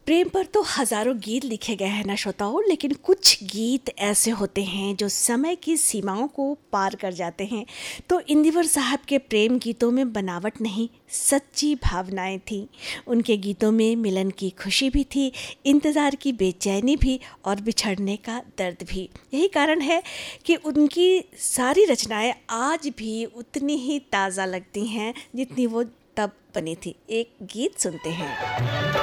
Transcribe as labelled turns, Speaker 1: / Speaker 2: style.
Speaker 1: प्रेम पर तो हजारों गीत लिखे गए हैं ना श्रोताओं, लेकिन कुछ गीत ऐसे होते हैं जो समय की सीमाओं को पार कर जाते हैं। तो इंदिवर साहब के प्रेम गीतों में बनावट नहीं, सच्ची भावनाएं थीं। उनके गीतों में मिलन की खुशी भी थी, इंतज़ार की बेचैनी भी और बिछड़ने का दर्द भी। यही कारण है कि उनकी सारी रचनाएं आज भी उतनी ही ताज़ा लगती हैं जितनी वो तब बनी थी। एक गीत सुनते हैं।